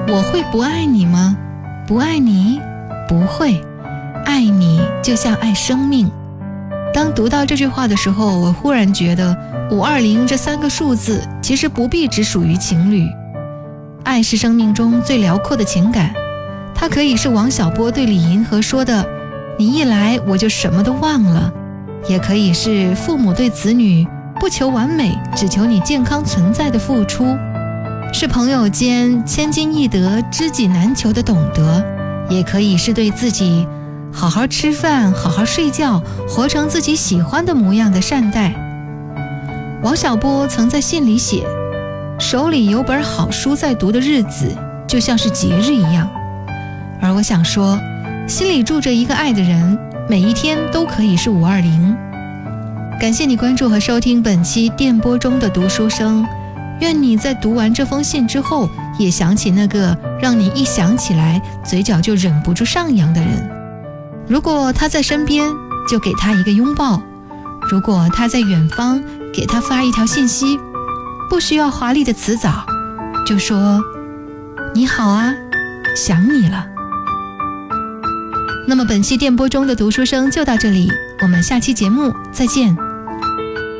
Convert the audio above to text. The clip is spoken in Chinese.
我会不爱你吗？不爱你，不会。爱你就像爱生命。当读到这句话的时候，我忽然觉得520这3个数字其实不必只属于情侣。爱是生命中最辽阔的情感，它可以是王小波对李银河说的你一来我就什么都忘了，也可以是父母对子女不求完美，只求你健康存在的付出，是朋友间千金易得知己难求的懂得，也可以是对自己好好吃饭好好睡觉，活成自己喜欢的模样的善待。王小波曾在信里写，手里有本好书在读的日子就像是节日一样。而我想说，心里住着一个爱的人，每一天都可以是520。感谢你关注和收听本期电波中的读书声，愿你在读完这封信之后也想起那个让你一想起来嘴角就忍不住上扬的人。如果他在身边，就给他一个拥抱；如果他在远方，给他发一条信息，不需要华丽的辞藻，就说你好啊，想你了。那么本期电波中的读书声就到这里，我们下期节目再见。